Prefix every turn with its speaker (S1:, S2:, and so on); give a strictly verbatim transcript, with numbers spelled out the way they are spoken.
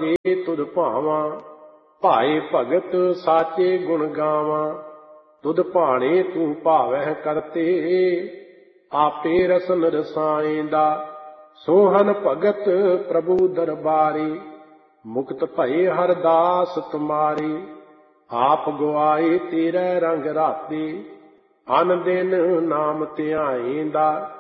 S1: ਜੇ ਤੁਧ ਭਾਵਾਂ, ਭਾਏ ਭਗਤ ਸਾਚੇ ਗੁਣ ਗਾਵਾਂ। ਤੁਧ ਭਾਣੇ ਤੂੰ ਭਾਵਹਿ ਕਰਤੇ, ਆਪੇ ਰਸਨ ਰਸਾਏਂਦਾ। ਸੋਹਨ ਭਗਤ ਪ੍ਰਭੂ ਦਰਬਾਰੀ, ਮੁਕਤ ਭਏ ਹਰ ਦਾਸ ਤੁਮਾਰੀ। ਆਪ ਗੁਆਏ ਤੇਰੇ ਰੰਗ ਰਾਤੇ, ਅਨ ਦਿਨ ਨਾਮ ਧਿਆਏਂਦਾ।